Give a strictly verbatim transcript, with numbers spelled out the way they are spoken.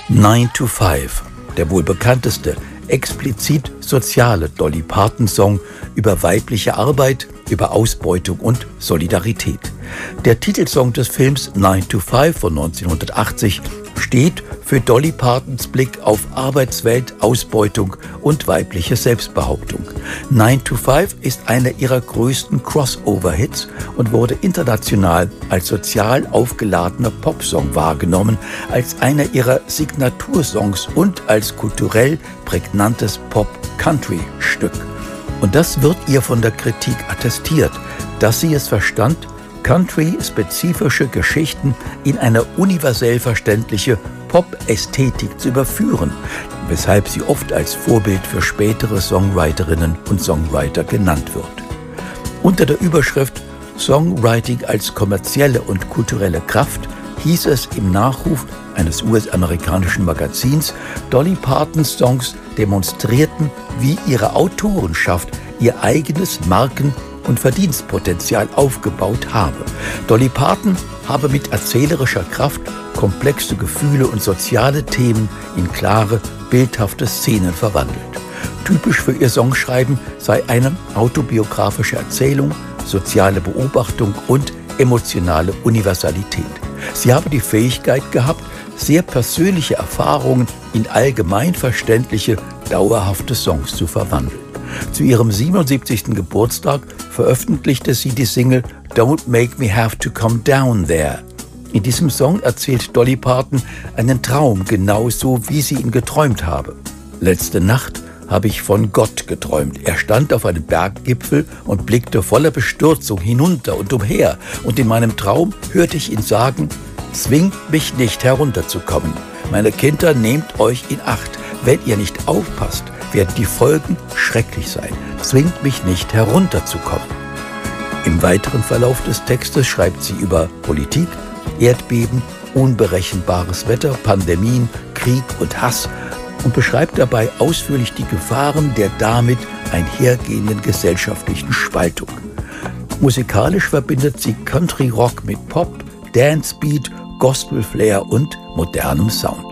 Nine to Five, der wohl bekannteste, explizit soziale Dolly Parton-Song über weibliche Arbeit, über Ausbeutung und Solidarität. Der Titelsong des Films Nine to Five von neunzehnhundertachtzig steht für Dolly Partons Blick auf Arbeitswelt, Ausbeutung und weibliche Selbstbehauptung. Nine to Five ist einer ihrer größten Crossover-Hits und wurde international als sozial aufgeladener Popsong wahrgenommen, als einer ihrer Signatursongs und als kulturell prägnantes Pop-Country-Stück. Und das wird ihr von der Kritik attestiert, dass sie es verstand, Country-spezifische Geschichten in eine universell verständliche Pop-Ästhetik zu überführen, weshalb sie oft als Vorbild für spätere Songwriterinnen und Songwriter genannt wird. Unter der Überschrift Songwriting als kommerzielle und kulturelle Kraft hieß es im Nachruf eines U S-amerikanischen Magazins, Dolly Partons Songs demonstrierten, wie ihre Autorenschaft ihr eigenes Marken- und Verdienstpotenzial aufgebaut habe. Dolly Parton habe mit erzählerischer Kraft komplexe Gefühle und soziale Themen in klare, bildhafte Szenen verwandelt. Typisch für ihr Songschreiben sei eine autobiografische Erzählung, soziale Beobachtung und emotionale Universalität. Sie habe die Fähigkeit gehabt, sehr persönliche Erfahrungen in allgemein verständliche, dauerhafte Songs zu verwandeln. Zu ihrem siebenundsiebzigsten Geburtstag veröffentlichte sie die Single Don't Make Me Have to Come Down There. In diesem Song erzählt Dolly Parton einen Traum genauso, wie sie ihn geträumt habe. Letzte Nacht habe ich von Gott geträumt. Er stand auf einem Berggipfel und blickte voller Bestürzung hinunter und umher. Und in meinem Traum hörte ich ihn sagen, zwingt mich nicht herunterzukommen. Meine Kinder, nehmt euch in Acht. Wenn ihr nicht aufpasst, werden die Folgen schrecklich sein. Zwingt mich nicht herunterzukommen. Im weiteren Verlauf des Textes schreibt sie über Politik, Erdbeben, unberechenbares Wetter, Pandemien, Krieg und Hass und beschreibt dabei ausführlich die Gefahren der damit einhergehenden gesellschaftlichen Spaltung. Musikalisch verbindet sie Country Rock mit Pop, Dance Beat, Gospel Flair und modernem Sound.